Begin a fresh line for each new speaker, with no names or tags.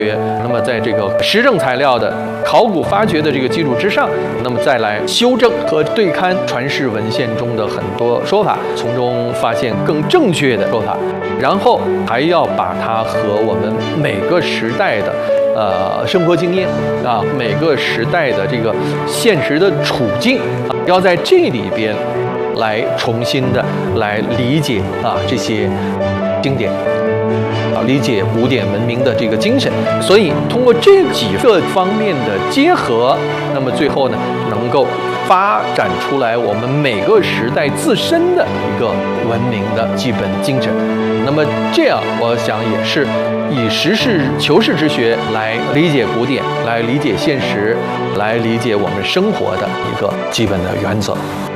那么在这个实证材料的考古发掘的这个基础之上，那么再来修正和对勘传世文献中的很多说法，从中发现更正确的说法，然后还要把它和我们每个时代的生活经验啊，每个时代的这个现实的处境，要在这里边来重新的来理解这些经典。理解古典文明的这个精神，所以通过这几个方面的结合，那么最后呢，能够发展出来我们每个时代自身的一个文明的基本精神。那么这样，我想也是以实事求是之学来理解古典，来理解现实，来理解我们生活的一个基本的原则。